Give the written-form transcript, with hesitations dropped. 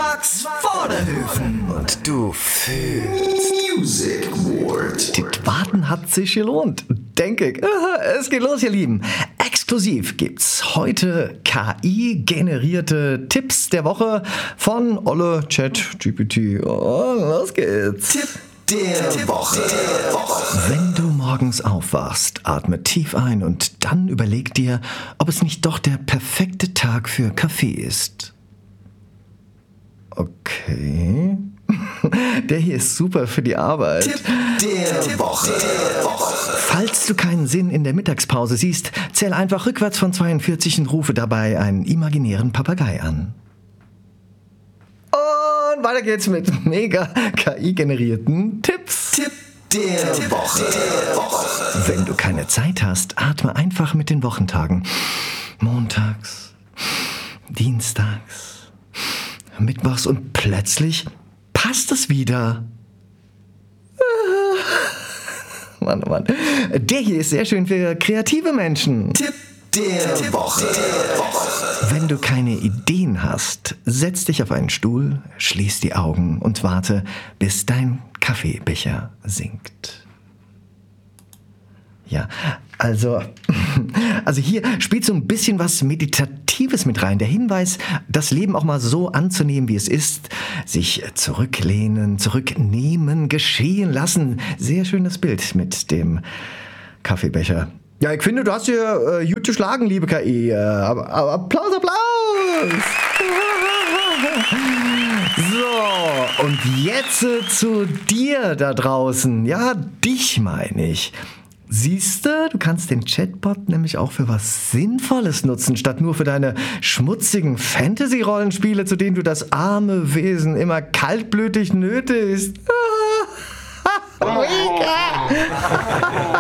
Max Vorderhöfen und du fühlst Music World. Das Warten hat sich gelohnt, denke ich. Es geht los, ihr Lieben. Exklusiv gibt's heute KI-generierte Tipps der Woche von Olle ChatGPT. Los geht's. Tipp der Woche. Wenn du morgens aufwachst, atme tief ein und dann überleg dir, ob es nicht doch der perfekte Tag für Kaffee ist. Okay. Der hier ist super für die Arbeit. Tipp der Woche. Falls du keinen Sinn in der Mittagspause siehst, zähl einfach rückwärts von 42 und rufe dabei einen imaginären Papagei an. Und weiter geht's mit mega KI-generierten Tipps. Tipp der Woche. Wenn du keine Zeit hast, atme einfach mit den Wochentagen. Montags, Dienstags, Mittwochs und plötzlich passt es wieder. Mann, oh Mann. Der hier ist sehr schön für kreative Menschen. Tipp der Woche. Wenn du keine Ideen hast, setz dich auf einen Stuhl, schließ die Augen und warte, bis dein Kaffeebecher sinkt. Ja, also hier spielt so ein bisschen was Meditatives mit rein. Der Hinweis, das Leben auch mal so anzunehmen, wie es ist. Sich zurücklehnen, zurücknehmen, geschehen lassen. Sehr schönes Bild mit dem Kaffeebecher. Ja, ich finde, du hast hier gut geschlagen, liebe KI. Applaus, Applaus! So, und jetzt zu dir da draußen. Ja, dich meine ich. Siehst du, du kannst den Chatbot nämlich auch für was Sinnvolles nutzen, statt nur für deine schmutzigen Fantasy-Rollenspiele, zu denen du das arme Wesen immer kaltblütig nötigst. Mega!